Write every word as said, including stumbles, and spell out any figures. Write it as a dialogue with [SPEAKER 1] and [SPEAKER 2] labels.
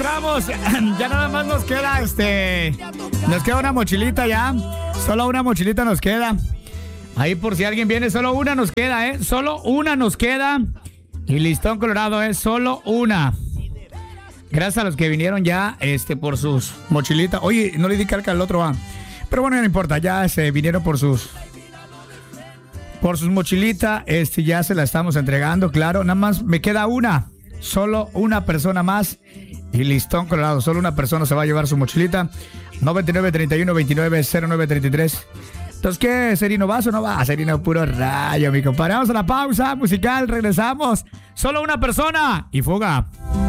[SPEAKER 1] regresamos. Ya nada más nos queda este. Nos queda una mochilita ya. Solo una mochilita nos queda. Ahí por si alguien viene, solo una nos queda, ¿eh? Solo una nos queda. Y listón colorado, ¿eh? Solo una. Gracias a los que vinieron ya este, por sus mochilitas. Oye, no le di carga al otro, va. Pero bueno, no importa, ya se vinieron por sus. Por sus mochilitas. Este, ya se la estamos entregando, claro. Nada más me queda una. Solo una persona más. Y listón colorado. Solo una persona se va a llevar su mochilita. noventa y nueve, treinta y uno, veintinueve, cero nueve, treinta y tres. Entonces, ¿qué? ¿Serino vas o no vas? Serino puro rayo, mi compadre. Vamos a la pausa musical. Regresamos. Solo una persona. Y fuga.